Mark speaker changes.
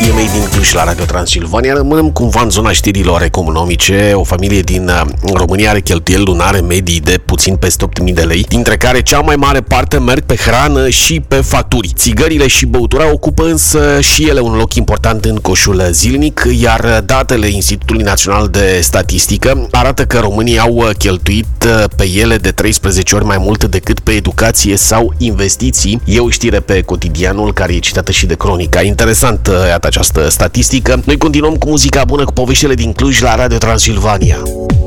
Speaker 1: EMA din Cluj la Radio Transilvania. Rămânem cumva în zona știrilor economice. O familie din România are cheltuieli lunare medii de puțin peste 8.000 de lei, dintre care cea mai mare parte merg pe hrană și pe facturi. Țigările și băutura ocupă însă și ele un loc important în coșul zilnic, iar datele Institutului Național de Statistică arată că românii au cheltuit pe ele de 13 ori mai mult decât pe educație sau investiții. E o știre pe Cotidianul care e citată și de Cronica. Interesant, iată această statistică. Noi continuăm cu muzica bună, cu poveștile din Cluj la Radio Transilvania.